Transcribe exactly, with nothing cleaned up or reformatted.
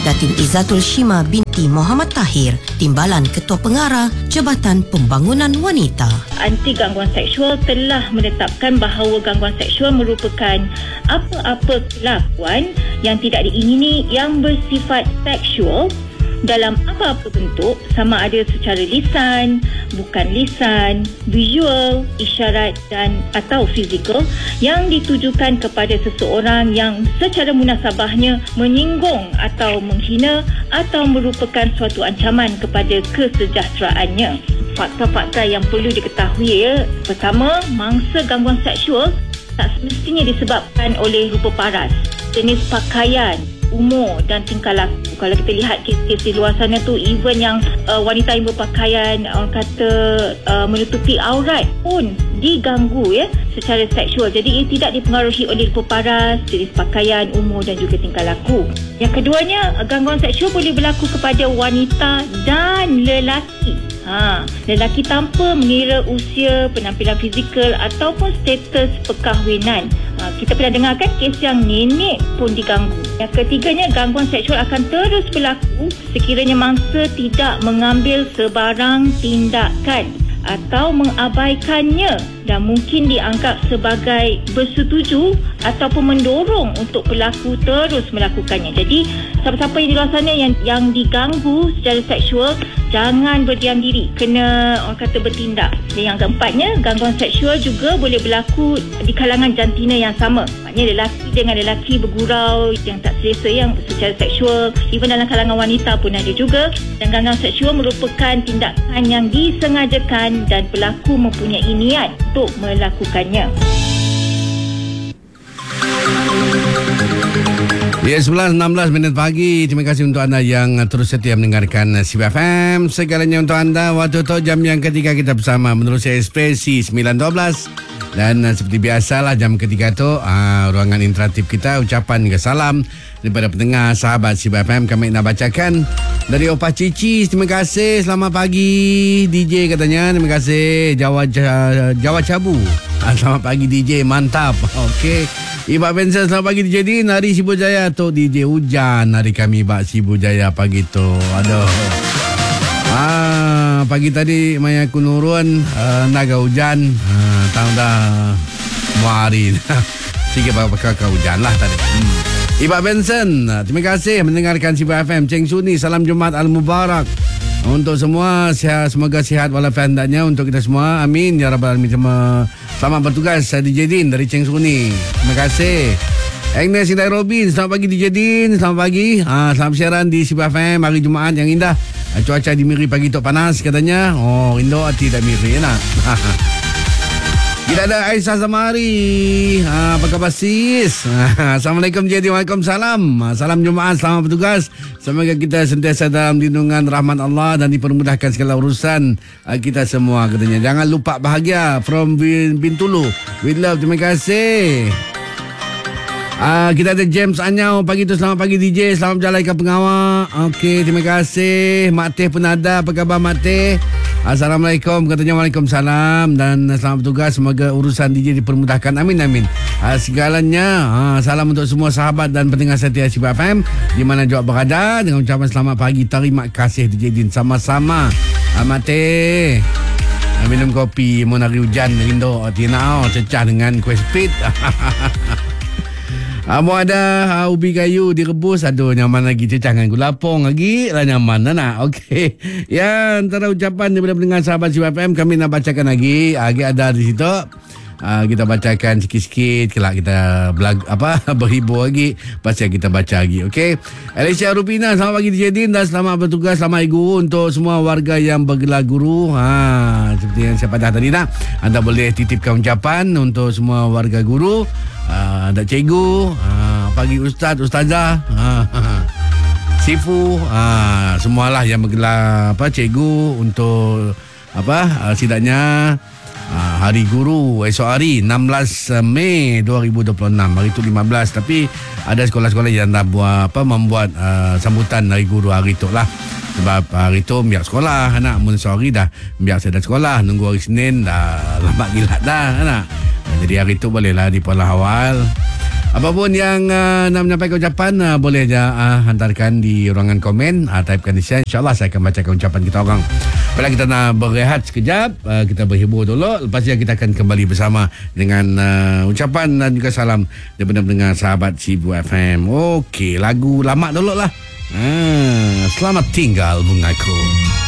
Datin Izzatul Shima binti Muhammad Tahir, Timbalan Ketua Pengarah Jabatan Pembangunan Wanita. Anti gangguan seksual telah menetapkan bahawa gangguan seksual merupakan apa-apa kelakuan yang tidak diingini yang bersifat seksual dalam apa-apa bentuk, sama ada secara lisan, bukan lisan, visual, isyarat dan atau fizikal, yang ditujukan kepada seseorang yang secara munasabahnya menyinggung atau menghina atau merupakan suatu ancaman kepada kesejahteraannya. Fakta-fakta yang perlu diketahui ya. Pertama, mangsa gangguan seksual tak semestinya disebabkan oleh rupa paras, jenis pakaian, umur dan tingkah laku. Kalau kita lihat kes-kes di luar sana tu, even yang uh, wanita yang berpakaian orang kata uh, menutupi aurat pun diganggu ya secara seksual. Jadi ia tidak dipengaruhi oleh rupa paras, jenis pakaian, umur dan juga tingkah laku. Yang keduanya, gangguan seksual boleh berlaku kepada wanita dan lelaki. Ha, lelaki tanpa mengira usia, penampilan fizikal ataupun status perkahwinan. Ha, kita pernah dengar kan kes yang nenek pun diganggu. Yang ketiganya, gangguan seksual akan terus berlaku sekiranya mangsa tidak mengambil sebarang tindakan atau mengabaikannya dan mungkin dianggap sebagai bersetuju ataupun mendorong untuk pelaku terus melakukannya. Jadi siapa-siapa yang di luar sana yang, yang diganggu secara seksual, jangan berdiam diri, kena orang kata bertindak. Dan yang keempatnya, gangguan seksual juga boleh berlaku di kalangan jantina yang sama. Maknanya lelaki dengan lelaki bergurau yang tak selesa yang secara seksual, even dalam kalangan wanita pun ada juga. Dan gangguan seksual merupakan tindakan yang disengajakan dan pelaku mempunyai niat untuk melakukannya. Ya, sebelas enam belas minit pagi. Terima kasih untuk anda yang terus setia mendengarkan C B F M. Segalanya untuk anda. Waktu tu jam yang ketiga kita bersama menerusi ekspresi sembilan dua belas. Dan uh, seperti biasalah jam ketiga tu uh, ruangan interaktif kita, ucapan ke salam daripada pendengar sahabat C B F M kami nak bacakan. Dari Opah Cici, terima kasih, selamat pagi D J katanya. Terima kasih Jawa Jawa Cabu. Uh, selamat pagi D J, mantap. Okey. Ibak Benson, selamat pagi D J Din. Hari Sibu Jaya tu D J hujan hari kami Ibak Sibu Jaya pagi tu. Aduh. Ah, pagi tadi maya aku nurun uh, naga hujan. Ah, tahu dah mau hari. Sikit pakai hujan lah tadi. Hmm. Ibak Benson, terima kasih mendengarkan C B F M. Ceng Suni, salam Jumaat Al-Mubarak. Untuk semua, sihat, semoga sihat walafiat hendaknya untuk kita semua. Amin. Ya Rabbal Alamin. Selamat bertugas D J Din dari Ceng Suni. Terima kasih. Agnes Indai Robin, selamat pagi D J Din. Selamat pagi. Ha, selamat siaran di C B F M hari Jumaat yang indah. Cuaca di Miri pagi tu panas katanya. Oh, Indo tidak Miri nak. Kita ada Aisyah Zamari. Ha, apa khabar sis? Assalamualaikum J D. Waalaikumsalam. Salam Jumaat, selamat bertugas. Semoga kita sentiasa dalam lindungan rahmat Allah dan dipermudahkan segala urusan kita semua katanya. Jangan lupa bahagia from Bintulu. With love, terima kasih. Uh, kita ada James Anyau pagi tu. Selamat pagi D J, selamat berjalan ke pengawal. Okey, terima kasih. Mak Teh pun ada. Apa khabar Mak Teh? Assalamualaikum, katanya. Waalaikumsalam. Dan selamat bertugas, semoga urusan D J dipermudahkan. Amin amin. uh, Segalanya uh, salam untuk semua sahabat dan pendengar setia C B F M di mana juga berada, dengan ucapan selamat pagi. Terima kasih D J Din. Sama-sama. uh, Mak Teh, uh, minum kopi mau hari hujan rindu Tina oh, cecah dengan kuih speed. Amo ada uh, ubi kayu direbus. Aduh, nyaman lagi. Cecah dengan gula pong lagi. Lah nyaman lah nak. Okey. Ya, antara ucapan daripada pendengar sahabat C B F M kami nak bacakan lagi. Lagi ada di situ. Uh, kita bacakan sikit-sikit. Kelak kita belag, apa berhibur lagi. Pasal kita baca lagi. Okey. Alicia Rupina, selamat pagi D J Din dan selamat bertugas. Selamat hari guru untuk semua warga yang bergelar guru. Ha, seperti yang saya pada tadi nak. Anda boleh titipkan ucapan untuk semua warga guru. Uh, ada cikgu, uh, pagi ustaz, ustazah, uh, sifu, uh, semualah yang bergelar apa cikgu untuk apa uh, sidaknya uh, hari guru esok hari enam belas Mei dua ribu dua puluh enam. Hari itu lima belas, tapi ada sekolah-sekolah yang dah buat apa membuat uh, sambutan hari guru hari itu lah. Sebab hari itu biar sekolah anak mun sorry dah biar saya dah sekolah, nunggu hari Senin dah lambat gila dah anak. Jadi hari itu bolehlah di pola awal. Apapun yang uh, nak menyampaikan ucapan, uh, boleh je uh, hantarkan di ruangan komen, uh, typekan di sini. InsyaAllah saya akan bacakan ucapan kita orang. Bila kita nak berehat sekejap, uh, kita berhibur dulu. Lepas itu kita akan kembali bersama dengan uh, ucapan dan juga salam daripada pendengar sahabat Sibu F M. Okey, lagu lama dulu lah. Ah, selamat tinggal bungaku.